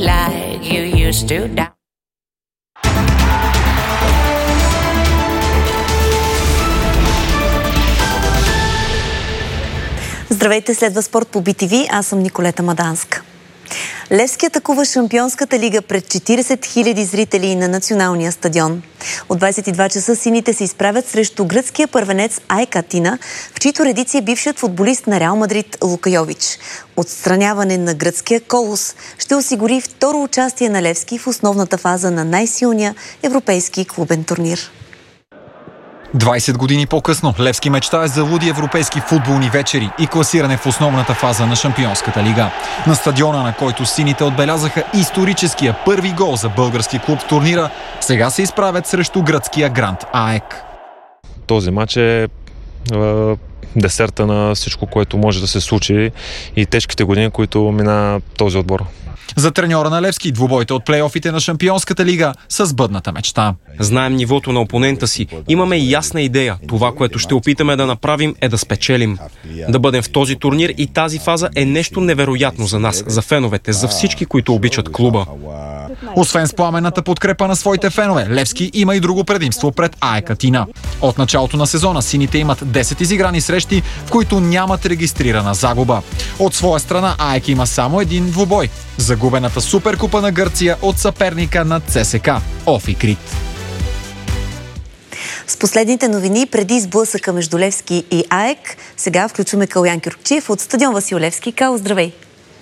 like you used to down. Здравейте, следва спорт по BTV. Аз съм Николета Маданска. Левски атакува Шампионската лига пред 40 000 зрители на националния стадион. От 22 часа сините се изправят срещу гръцкия първенец АЕК Атина, в чиито редици е бившият футболист на Реал Мадрид Лука Йович. Отстраняване на гръцкия колос ще осигури второ участие на Левски в основната фаза на най-силния европейски клубен турнир. 20 години по-късно Левски мечтае за луди европейски футболни вечери и класиране в основната фаза на Шампионската лига. На стадиона, на който сините отбелязаха историческия първи гол за български клуб в турнира, сега се изправят срещу гръцкия грант АЕК. Този мач е десерта на всичко, което може да се случи и тежките години, които мина този отбор. За треньора на Левски двубойте от плейофите на Шампионската лига с сбъдната мечта. Знаем нивото на опонента си. Имаме ясна идея. Това, което ще опитаме да направим, е да спечелим. Да бъдем в този турнир и тази фаза е нещо невероятно за нас, за феновете, за всички, които обичат клуба. Освен с пламенната подкрепа на своите фенове, Левски има и друго предимство пред АЕК Атина. От началото на сезона сините имат 10 изиграни срещи, в които нямат регистрирана загуба. От своя страна АЕК има само един двубой – загубената Суперкупа на Гърция от съперника на ЦСКА – Офи Крит. С последните новини преди сблъсъка между Левски и АЕК, сега включваме Калоян Кюркчиев от стадион Васил Левски. Кало, здравей!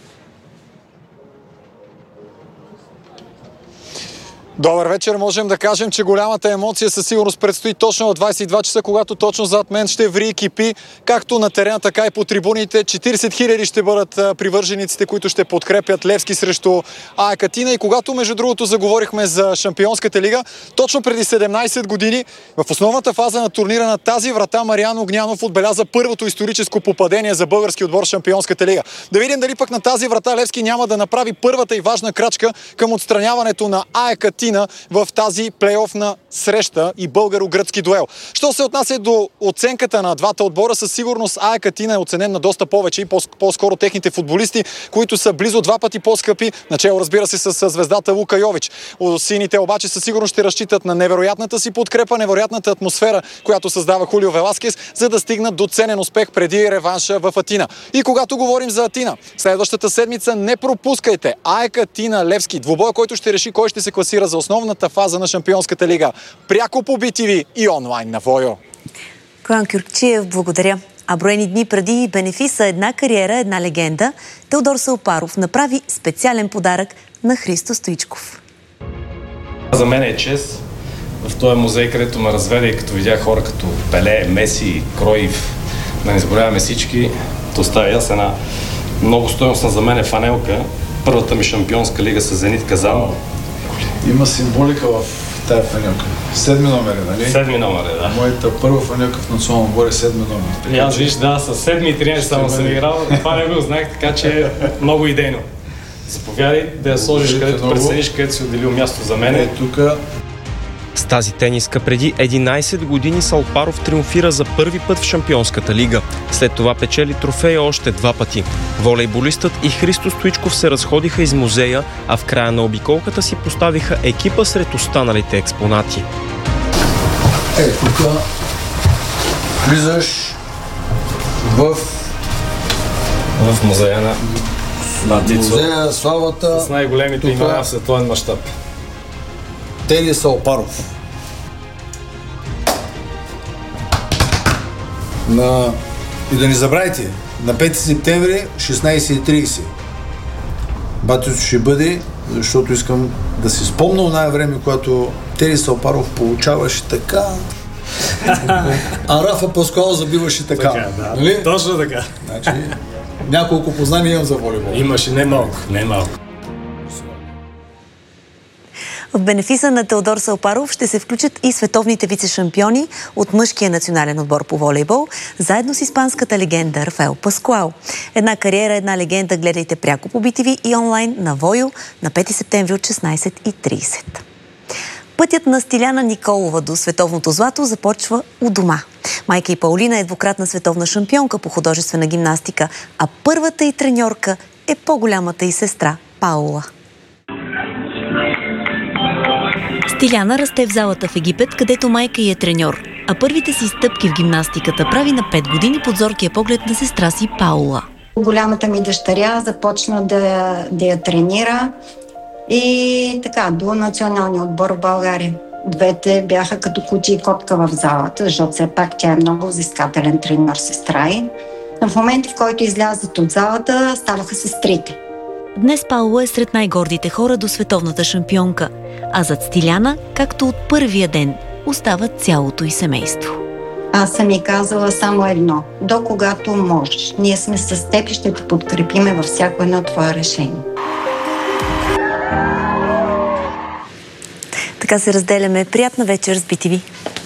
Добър вечер. Можем да кажем, че голямата емоция със сигурност предстои точно от 22 часа, когато точно зад мен ще ври и кипи, както на терена, така и по трибуните. 40 000 ще бъдат привържениците, които ще подкрепят Левски срещу АЕК Атина. И когато, между другото, заговорихме за Шампионската лига, точно преди 17 години, в основната фаза на турнира на тази врата Мариан Огнянов отбеляза първото историческо попадение за български отбор в Шампионската лига. Да видим дали пък на тази врата Левски няма да направи първата и важна крачка към отстраняването на АЕК Атина в тази плейофна среща и българо-гръцки дуел. Що се отнася до оценката на двата отбора, със сигурност АЕК Атина е оценен на доста повече и по-скоро техните футболисти, които са близо 2 пъти по-скъпи, начало разбира се с звездата Лука Йович. Сините обаче със сигурност ще разчитат на невероятната си подкрепа, невероятната атмосфера, която създава Хулио Веласкес, за да стигнат до ценен успех преди реванша в Атина. И когато говорим за Атина, следващата седмица не пропускайте АЕК Атина Левски, двубой, който ще реши кой ще се класира за основната фаза на Шампионската лига. Пряко по BTV и онлайн на Войо. Калоян Кюркчиев, благодаря. А броени дни преди бенефиса една кариера, една легенда, Теодор Саупаров направи специален подарък на Христо Стоичков. За мен е чест в този музей, където ме разведе и като видях хора като Пеле, Меси, Кроив, да не изброяваме всички, да оставя аз една много стойностна за мен е фанелка. Първата ми Шампионска лига с Зенит Казан. Има символика в тая фанелка. 7 номер, нали? 7 номер, да. Моята първа фанелка в национално отбор е 7 номер. И аз виж, да, с 7 и 13 само съм играл. Това не го знаех, така че е много идейно. Заповядай да я сложиш където прецениш, където си отделил място за мен. Е, тук. С тази тениска преди 11 години Саупаров триумфира за първи път в Шампионската лига. След това печели трофея още 2 пъти. Волейболистът и Христо Стоичков се разходиха из музея, а в края на обиколката си поставиха екипа сред останалите експонати. Тук влизаш в музея на Тицо. Музея славата. С най-големите имена в световен мащаб. Теди Саупаров. И да не забравяйте, на 5 септември 16:30 батито ще бъде, защото искам да си спомня оная време, когато Теди Саупаров получаваше така, а Рафа Паскуал забиваше така. Да. Нали? Точно така. Значи, няколко познания имам за волейбол. Имаше не малко. В бенефиса на Теодор Саупаров ще се включат и световните вице-шампиони от мъжкия национален отбор по волейбол, заедно с испанската легенда Рафаел Паскуал. Една кариера, една легенда гледайте пряко по BTV и онлайн на Войо на 5 септември от 16:30. Пътят на Стиляна Николова до световното злато започва у дома. Майка й Паулина е двукратна световна шампионка по художествена гимнастика, а първата й треньорка е по-голямата й сестра Паула. Стиляна расте в залата в Египет, където майка ѝ е треньор, а първите си стъпки в гимнастиката прави на 5 години под зоркия поглед на сестра си Паула. Голямата ми дъщеря започна да я тренира и така, до националния отбор в България. Двете бяха като куче и котка в залата, защото все пак тя е много взискателен треньор, сестра ѝ. В момента, в който излязат от залата, ставаха сестрите. Днес Паула е сред най-гордите хора до световната шампионка, а зад Стиляна, както от първия ден, остава цялото й семейство. Аз съм и казала само едно: до когато можеш. Ние сме с теб и ще те подкрепиме във всяко едно твое решение. Така се разделяме. Приятна вечер с BTV.